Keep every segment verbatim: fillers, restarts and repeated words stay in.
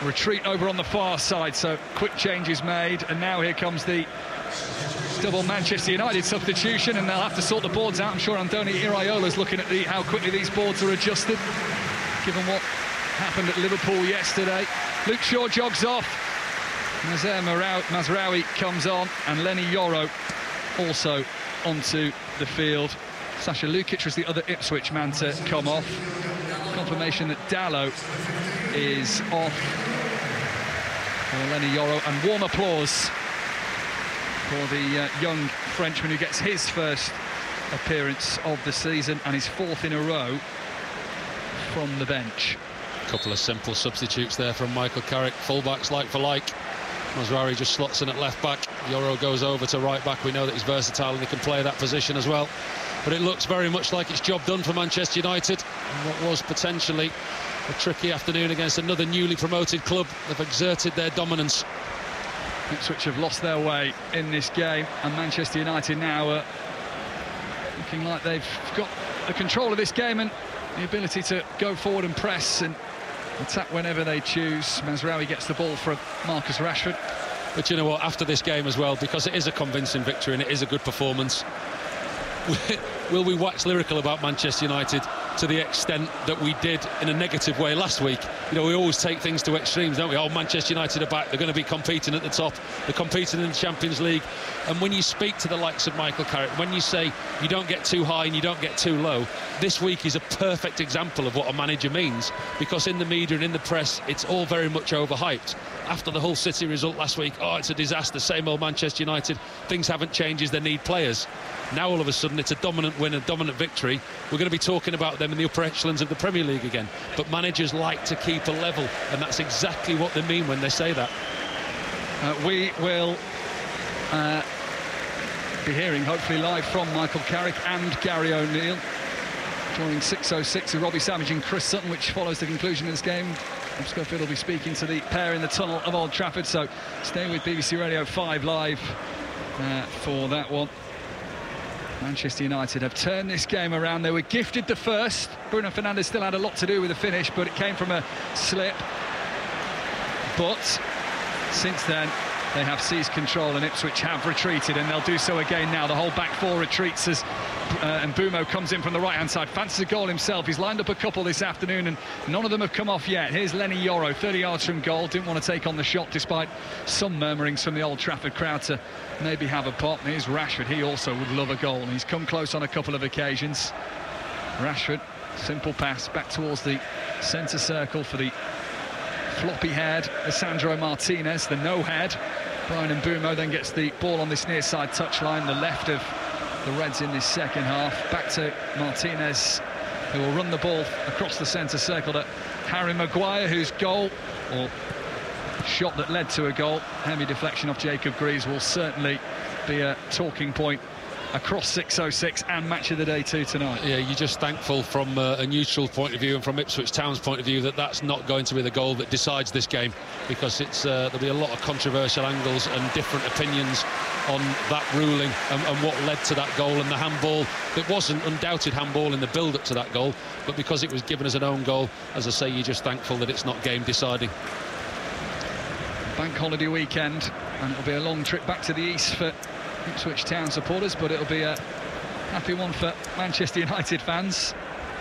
retreat over on the far side, so quick changes made, and now here comes the double Manchester United substitution, and they'll have to sort the boards out. I'm sure Andoni Iraola's looking at the how quickly these boards are adjusted, given what happened at Liverpool yesterday. Luke Shaw jogs off, Nazer Mazraoui comes on, and Lenny Yoro also onto the field. Sasha Lukic was the other Ipswich man to come off. Confirmation that Dalot is off for Lenny Yoro, and warm applause for the uh, young Frenchman who gets his first appearance of the season and his fourth in a row from the bench. A couple of simple substitutes there from Michael Carrick. Fullbacks like for like. Mazraoui just slots in at left back. Yoro goes over to right back. We know that he's versatile and he can play that position as well. But it looks very much like it's job done for Manchester United. And what was potentially a tricky afternoon against another newly promoted club. They've exerted their dominance. Ipswich have lost their way in this game, and Manchester United now are looking like they've got the control of this game and the ability to go forward and press and attack whenever they choose. Mazraoui gets the ball from Marcus Rashford. But you know what, after this game as well, because it is a convincing victory and it is a good performance, will we wax lyrical about Manchester United to the extent that we did in a negative way last week? You know, we always take things to extremes, don't we? Oh, Manchester United are back, they're going to be competing at the top, they're competing in the Champions League. And when you speak to the likes of Michael Carrick, when you say you don't get too high and you don't get too low, this week is a perfect example of what a manager means, because in the media and in the press it's all very much overhyped. After the Hull City result last week, oh, it's a disaster, same old Manchester United, things haven't changed, they need players. Now all of a sudden it's a dominant win, a dominant victory. We're going to be talking about them in the upper echelons of the Premier League again. But managers like to keep a level, and that's exactly what they mean when they say that. Uh, we will uh, be hearing, hopefully live, from Michael Carrick and Gary O'Neill. Joining six oh six with Robbie Savage and Chris Sutton, which follows the conclusion of this game. Rob Schofield will be speaking to the pair in the tunnel of Old Trafford, so stay with B B C Radio five Live uh, for that one. Manchester United have turned this game around. They were gifted the first. Bruno Fernandes still had a lot to do with the finish, but it came from a slip. But since then, they have seized control, and Ipswich have retreated, and they'll do so again now. The whole back four retreats as uh, and Mbeumo comes in from the right-hand side, fancies a goal himself. He's lined up a couple this afternoon, and none of them have come off yet. Here's Lenny Yoro, thirty yards from goal. Didn't want to take on the shot, despite some murmurings from the Old Trafford crowd to maybe have a pop. Here's Rashford. He also would love a goal, and he's come close on a couple of occasions. Rashford, simple pass back towards the centre circle for the floppy-haired Lisandro Martinez, the no-head. Bryan Mbeumo then gets the ball on this near-side touchline, the left of the Reds in this second half. Back to Martinez, who will run the ball across the centre circle to Harry Maguire, whose goal, or shot that led to a goal, heavy deflection off Jacob Greaves, will certainly be a talking point across six oh six and Match of the Day two tonight. Yeah, you're just thankful from uh, a neutral point of view and from Ipswich Town's point of view that that's not going to be the goal that decides this game, because it's uh, there'll be a lot of controversial angles and different opinions on that ruling and, and what led to that goal and the handball. It wasn't undoubted handball in the build-up to that goal, but because it was given as an own goal, as I say, you're just thankful that it's not game deciding. Bank holiday weekend, and it'll be a long trip back to the east for Ipswich Town supporters, but it'll be a happy one for Manchester United fans.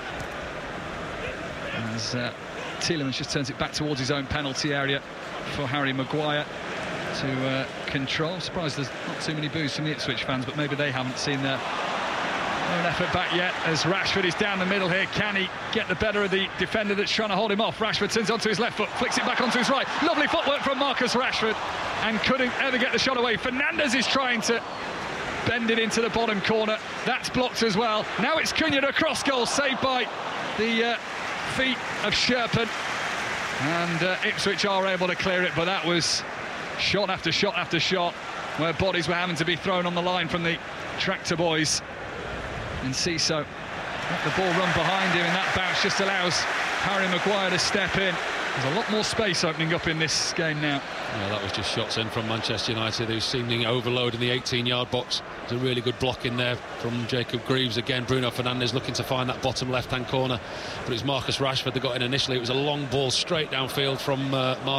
As uh, Tielemans just turns it back towards his own penalty area for Harry Maguire to uh, control. Surprised there's not too many boos from the Ipswich fans, but maybe they haven't seen their own effort back yet, as Rashford is down the middle here. Can he get the better of the defender that's trying to hold him off? Rashford turns onto his left foot, flicks it back onto his right. Lovely footwork from Marcus Rashford, and couldn't ever get the shot away. Fernandes is trying to bend it into the bottom corner. That's blocked as well. Now it's Cunha, a cross goal saved by the uh, feet of Sherpen, and uh, Ipswich are able to clear it, but that was shot after shot after shot where bodies were having to be thrown on the line from the tractor boys. And Ciso let the ball run behind him, and that bounce just allows Harry Maguire to step in. There's a lot more space opening up in this game now. Yeah, that was just shots in from Manchester United, who's seeming overload in the eighteen yard box. There's a really good block in there from Jacob Greaves. Again, Bruno Fernandes looking to find that bottom left-hand corner, but it's Marcus Rashford that got in initially. It was a long ball straight downfield from uh, Marcus